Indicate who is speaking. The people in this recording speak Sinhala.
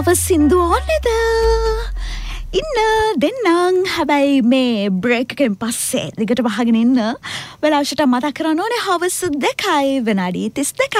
Speaker 1: හවස් සින්දු ඕනෙද? ඉන්න දෙන්නම්. හැබැයි මේ බ්‍රේක් එකෙන් පස්සේ දිගට වහගෙන ඉන්න. වෙලාවකට මතක් කරන්න ඕනේ හවස් 2යි විනාඩි 32.